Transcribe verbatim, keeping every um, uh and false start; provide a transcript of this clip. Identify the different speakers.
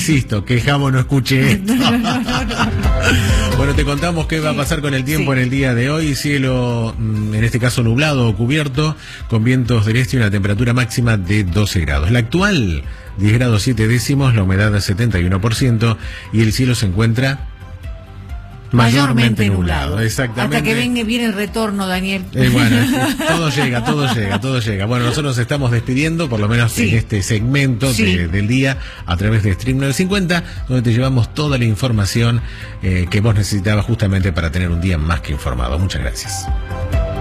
Speaker 1: Insisto, que Jamo no escuche esto.
Speaker 2: No, no, no, no, no.
Speaker 1: Bueno, te contamos qué va a pasar con el tiempo
Speaker 2: Sí.
Speaker 1: en el día de hoy. Cielo, en este caso nublado o cubierto, con vientos del este y una temperatura máxima de doce grados. La actual, diez grados siete décimos, la humedad es setenta y uno por ciento y el cielo se encuentra mayormente nublado. Exactamente.
Speaker 2: Hasta que venga viene el retorno, Daniel.
Speaker 1: Eh, bueno, todo llega, todo llega, todo llega. Bueno, nosotros nos estamos despidiendo, por lo menos
Speaker 2: Sí.
Speaker 1: en este segmento
Speaker 2: Sí.
Speaker 1: de, del día, a través de Stream novecientos cincuenta, donde te llevamos toda la información eh, que vos necesitabas justamente para tener un día más que informado. Muchas gracias.